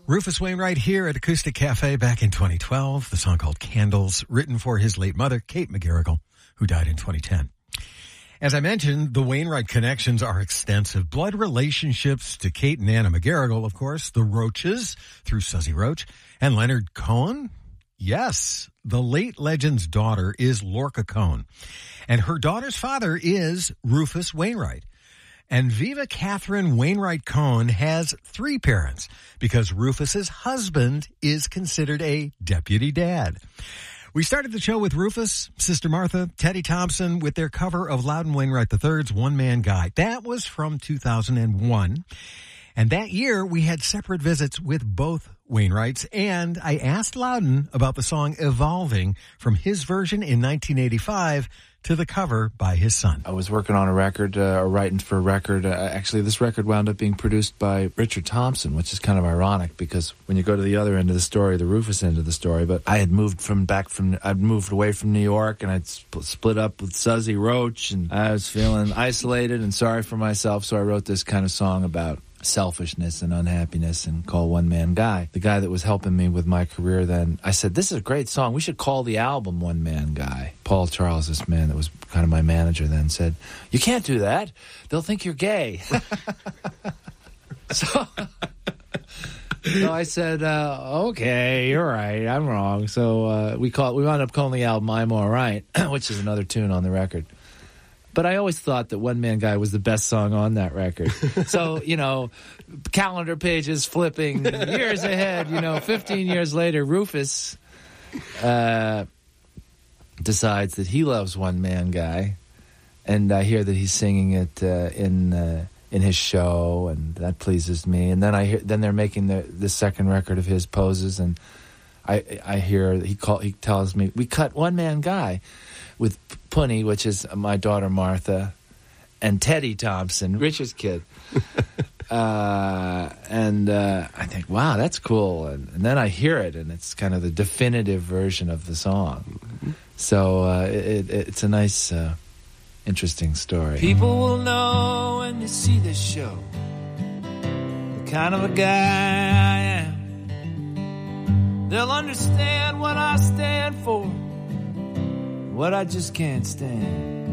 Rufus Wainwright here at Acoustic Cafe back in 2012. The song called Candles, written for his late mother, Kate McGarrigle, who died in 2010. As I mentioned, the Wainwright connections are extensive. Blood relationships to Kate and Anna McGarrigle, of course, the Roaches through Suzy Roach, and Leonard Cohen. Yes, the late legend's daughter is Lorca Cohen, and her daughter's father is Rufus Wainwright. And Viva Catherine Wainwright Cohen has three parents because Rufus's husband is considered a deputy dad. We started the show with Rufus, Sister Martha, Teddy Thompson with their cover of Loudon Wainwright III's One Man Guy. That was from 2001. And that year we had separate visits with both Wainwrights, and I asked Loudon about the song Evolving from his version in 1985 to the cover by his son. I was working on a record, or writing for a record. Actually, this record wound up being produced by Richard Thompson, which is kind of ironic because when you go to the other end of the story, the Rufus end of the story, but I had I'd moved away from New York, and I'd split up with Suzy Roach, and I was feeling isolated and sorry for myself, so I wrote this kind of song about selfishness and unhappiness and called One Man Guy. The guy that was helping me with my career then, I said, this is a great song. We should call the album One Man Guy. Paul Charles, this man that was kind of my manager then, said, you can't do that. They'll think you're gay. So I said, okay, you're right. I'm wrong. So we wound up calling the album I'm All Right, which is another tune on the record. But I always thought that One Man Guy was the best song on that record. So, calendar pages flipping years ahead, 15 years later, Rufus decides that he loves One Man Guy. And I hear that he's singing it in his show, and that pleases me. And then they're making the second record of his, Poses, and I hear he tells me, we cut One Man Guy with Punny, which is my daughter Martha, and Teddy Thompson, Richard's kid. And I think, wow, that's cool. And then I hear it, and it's kind of the definitive version of the song. Mm-hmm. So it's a nice, interesting story. People will know when they see this show the kind of a guy I am. They'll understand what I stand for, what I just can't stand.